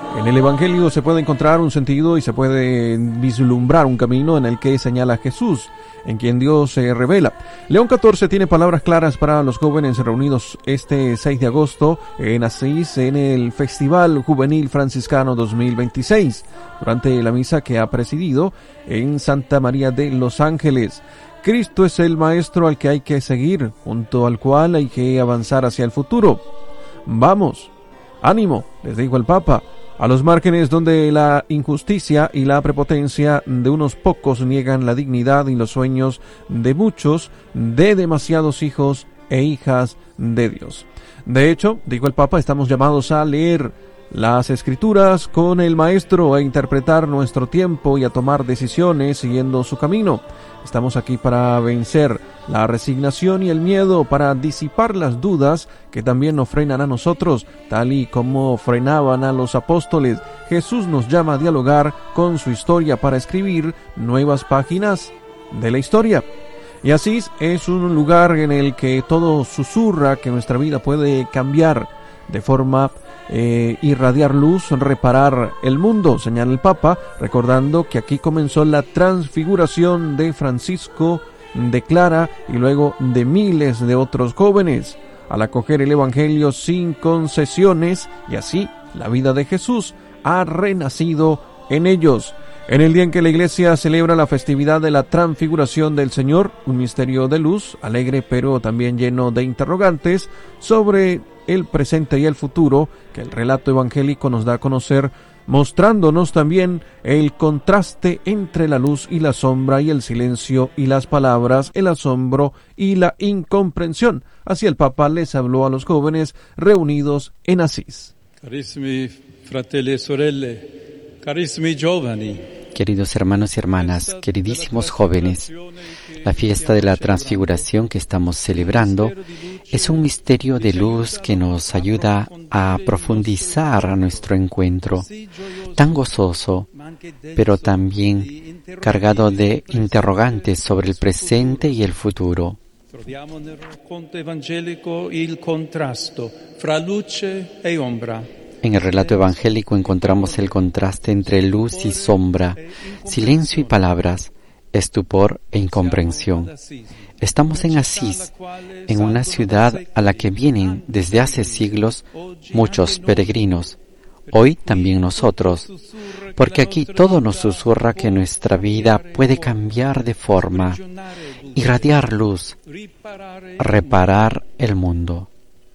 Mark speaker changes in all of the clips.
Speaker 1: En el Evangelio se puede encontrar un sentido y se puede vislumbrar un camino en el que señala a Jesús, en quien Dios se revela. León XIV tiene palabras claras para los jóvenes reunidos este 6 de agosto en Asís en el Festival Juvenil Franciscano 2026, durante la misa que ha presidido en Santa María de los Ángeles. Cristo es el Maestro al que hay que seguir, junto al cual hay que avanzar hacia el futuro. Vamos, ánimo, les dijo el Papa, a los márgenes donde la injusticia y la prepotencia de unos pocos niegan la dignidad y los sueños de muchos, de demasiados hijos e hijas de Dios. De hecho, dijo el Papa, estamos llamados a leer las Escrituras con el Maestro, a interpretar nuestro tiempo y a tomar decisiones siguiendo su camino. Estamos aquí para vencer la resignación y el miedo, para disipar las dudas que también nos frenan a nosotros, tal y como frenaban a los apóstoles. Jesús nos llama a dialogar con su historia para escribir nuevas páginas de la historia. Y Asís es un lugar en el que todo susurra que nuestra vida puede cambiar de forma irradiar luz, reparar el mundo, señala el Papa, recordando que aquí comenzó la transfiguración de Francisco, de Clara y luego de miles de otros jóvenes, al acoger el Evangelio sin concesiones, y así la vida de Jesús ha renacido en ellos. En el día en que la Iglesia celebra la festividad de la Transfiguración del Señor, un misterio de luz, alegre pero también lleno de interrogantes sobre el presente y el futuro, que el relato evangélico nos da a conocer, mostrándonos también el contraste entre la luz y la sombra, y el silencio y las palabras, el asombro y la incomprensión. Así el Papa les habló a los jóvenes reunidos en Asís.
Speaker 2: Carissimi fratelli e sorelle, carissimi giovani.
Speaker 3: Queridos hermanos y hermanas, queridísimos jóvenes, la fiesta de la Transfiguración que estamos celebrando es un misterio de luz que nos ayuda a profundizar a nuestro encuentro, tan gozoso, pero también cargado de interrogantes sobre el presente y el futuro.
Speaker 2: Troviamo nel racconto evangelico il contrasto fra luce e ombra.
Speaker 3: En el relato evangélico encontramos el contraste entre luz y sombra, silencio y palabras, estupor e incomprensión. Estamos en Asís, en una ciudad a la que vienen desde hace siglos muchos peregrinos, hoy también nosotros, porque aquí todo nos susurra que nuestra vida puede cambiar de forma, irradiar luz, reparar el mundo.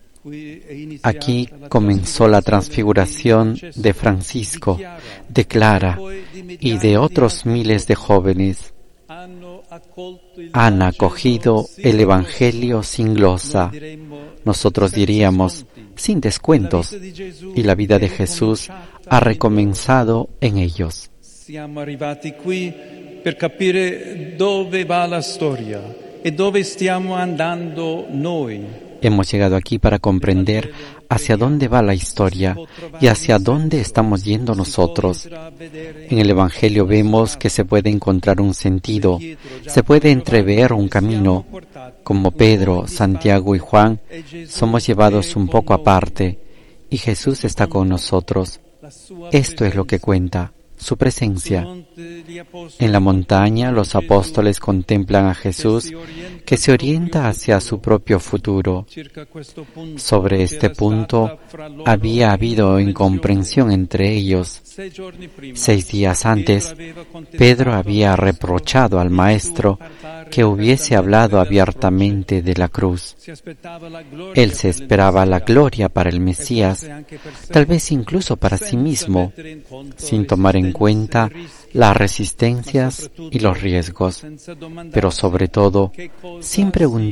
Speaker 3: Aquí comenzó la transfiguración de Francisco, de Clara y de otros miles de jóvenes. Han acogido el Evangelio sin glosa, nosotros diríamos sin descuentos, y la vida de Jesús ha recomenzado en ellos.
Speaker 2: Siamo arrivati qui per capire dove va la storia e dove stiamo andando noi.
Speaker 3: Hemos llegado aquí para comprender hacia dónde va la historia y hacia dónde estamos yendo nosotros. En el Evangelio vemos que se puede encontrar un sentido, se puede entrever un camino. Como Pedro, Santiago y Juan, somos llevados un poco aparte y Jesús está con nosotros. Esto es lo que cuenta, su presencia. En la montaña los apóstoles contemplan a Jesús que se orienta hacia su propio futuro. Sobre este punto había habido incomprensión entre ellos. 6 días antes, Pedro había reprochado al Maestro que hubiese hablado abiertamente de la cruz. Él se esperaba la gloria para el Mesías, tal vez incluso para sí mismo, sin tomar en cuenta las resistencias y los riesgos, pero sobre todo sin preguntar